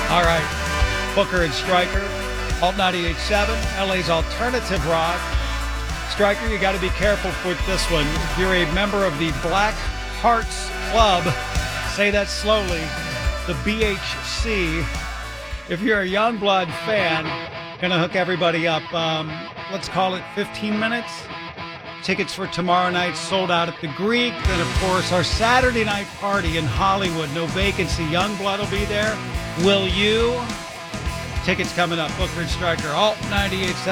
All right. Booker and Stryker, Alt 98.7, LA's alternative rock. Stryker, you got to be careful with this one. If you're a member of the Black Hearts Club, say that slowly, the BHC. If you're a Youngblood fan, gonna hook everybody up. Let's call it 15 minutes. Tickets for tomorrow night sold out at the Greek. Then, of course, our Saturday night party in Hollywood. No vacancy. Youngblood will be there. Will you? Tickets coming up. Booker and Stryker, Alt 98.7.